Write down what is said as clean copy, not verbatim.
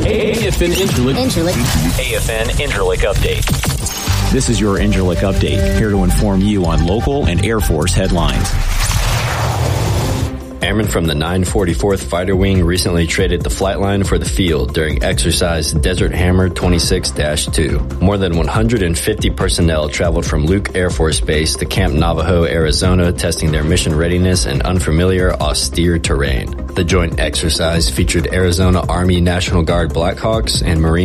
AFN Interlick Update. This is your Interlick Update, here to inform you on local and Air Force headlines. Airmen from the 944th Fighter Wing recently traded the flight line for the field during exercise Desert Hammer 26-2. More than 150 personnel traveled from Luke Air Force Base to Camp Navajo, Arizona, testing their mission readiness in unfamiliar, austere terrain. The joint exercise featured Arizona Army National Guard Blackhawks and Marine